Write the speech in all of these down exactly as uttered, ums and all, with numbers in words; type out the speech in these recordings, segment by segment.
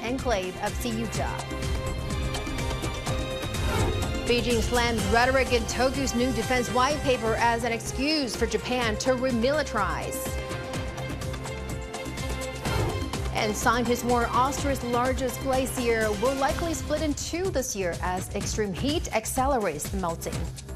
enclave of Ceuta. Beijing slams rhetoric in Tokyo's new defense white paper as an excuse for Japan to remilitarize. And scientists warn Austria's largest glacier will likely split in two this year as extreme heat accelerates the melting.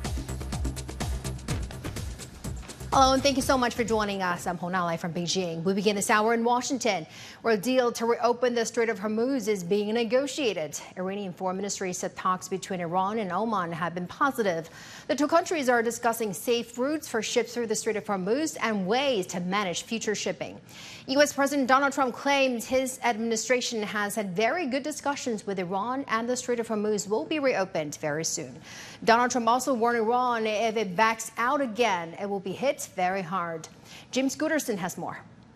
Hello, and thank you so much for joining us. I'm Hong Na from Beijing. We begin this hour in Washington, where a deal to reopen the Strait of Hormuz is being negotiated. Iranian Foreign Ministry said talks between Iran and Oman have been positive. The two countries are discussing safe routes for ships through the Strait of Hormuz and ways to manage future shipping. U S President Donald Trump claims his administration has had very good discussions with Iran, and the Strait of Hormuz will be reopened very soon. Donald Trump also warned Iran if it backs out again, it will be hit very hard. James Gooderson has more.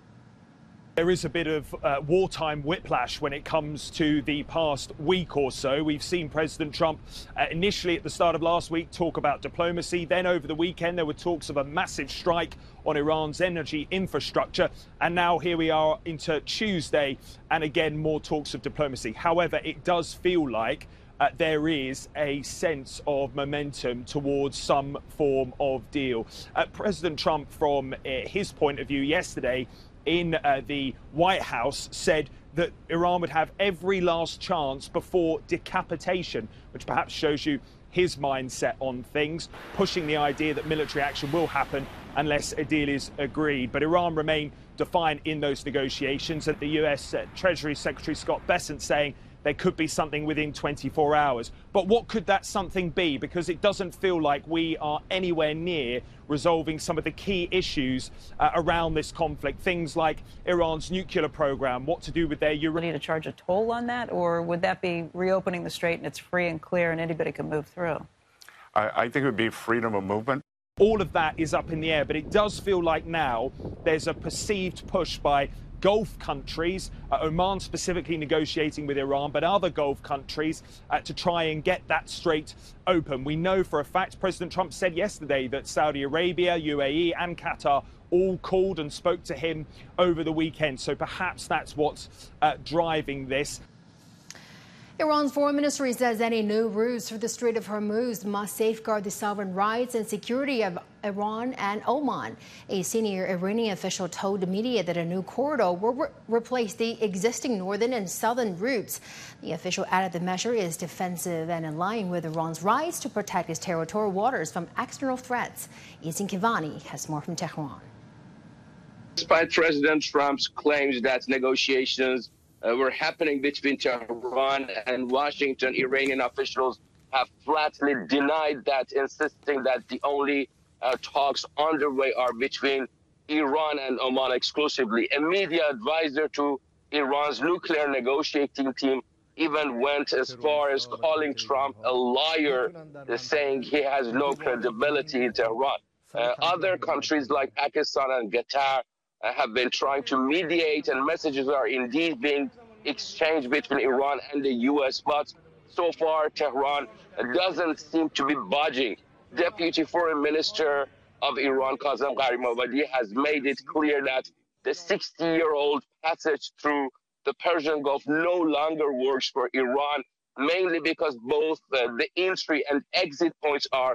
There is a bit of uh, wartime whiplash when it comes to the past week or so. We've seen President Trump uh, initially at the start of last week talk about diplomacy. Then over the weekend, there were talks of a massive strike on Iran's energy infrastructure. And now here we are into Tuesday, and again, more talks of diplomacy. However, it does feel like Uh, there is a sense of momentum towards some form of deal. Uh, President Trump, from uh, his point of view yesterday in uh, the White House, said that Iran would have every last chance before decapitation, which perhaps shows you his mindset on things, pushing the idea that military action will happen unless a deal is agreed. But Iran remain defiant in those negotiations, and the U S uh, Treasury Secretary Scott Bessent saying there could be something within twenty-four hours. But what could that something be? Because it doesn't feel like we are anywhere near resolving some of the key issues uh, around this conflict. Things like Iran's nuclear program, what to do with their uranium. Need to charge a toll on that, or would that be reopening the strait and it's free and clear and anybody can move through? I, I think it would be freedom of movement. All of that is up in the air, but it does feel like now there's a perceived push by Gulf countries, uh, Oman specifically negotiating with Iran, but other Gulf countries uh, to try and get that strait open. We know for a fact, President Trump said yesterday that Saudi Arabia, U A E and Qatar all called and spoke to him over the weekend. So perhaps that's what's uh, driving this. Iran's foreign ministry says any new routes through the Strait of Hormuz must safeguard the sovereign rights and security of Iran and Oman. A senior Iranian official told the media that a new corridor will re replace the existing northern and southern routes. The official added the measure is defensive and in line with Iran's rights to protect its territorial waters from external threats. Yasin Kivani has more from Tehran. Despite President Trump's claims that negotiations Uh, were happening between Tehran and Washington, Iranian officials have flatly denied that, insisting that the only uh, talks underway are between Iran and Oman exclusively. A media advisor to Iran's nuclear negotiating team even went as far as calling Trump a liar, saying he has no credibility in Tehran. Uh, other countries like Pakistan and Qatar have been trying to mediate, and messages are indeed being exchanged between Iran and the U S, but so far Tehran doesn't seem to be budging. Deputy Foreign Minister of Iran, Kazem Gharimabadi, has made it clear that the sixty-year-old passage through the Persian Gulf no longer works for Iran, mainly because both uh, the entry and exit points are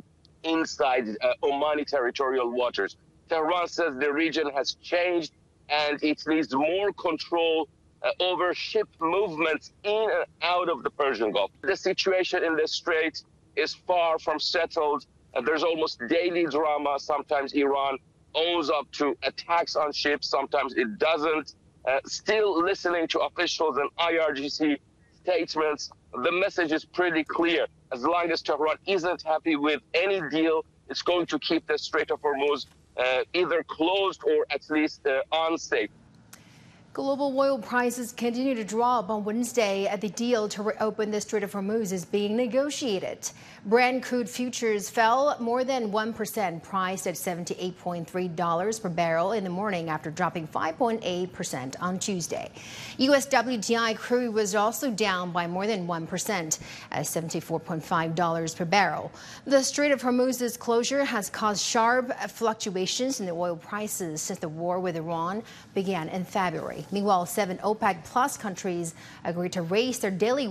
inside uh, Omani territorial waters. Tehran says the region has changed and it needs more control uh, over ship movements in and out of the Persian Gulf. The situation in the strait is far from settled. Uh, there's almost daily drama. Sometimes Iran owns up to attacks on ships, sometimes it doesn't. Uh, still listening to officials and I R G C statements, the message is pretty clear. As long as Tehran isn't happy with any deal, it's going to keep the Strait of Hormuz Uh, either closed or at least uh, unsafe. Global oil prices continue to drop on Wednesday as the deal to reopen the Strait of Hormuz is being negotiated. Brent crude futures fell more than one percent, priced at seventy-eight point three dollars per barrel in the morning after dropping five point eight percent on Tuesday. U S W T I crude was also down by more than one percent at seventy-four point five dollars per barrel. The Strait of Hormuz's closure has caused sharp fluctuations in the oil prices since the war with Iran began in February. Meanwhile, seven OPEC plus countries agreed to raise their daily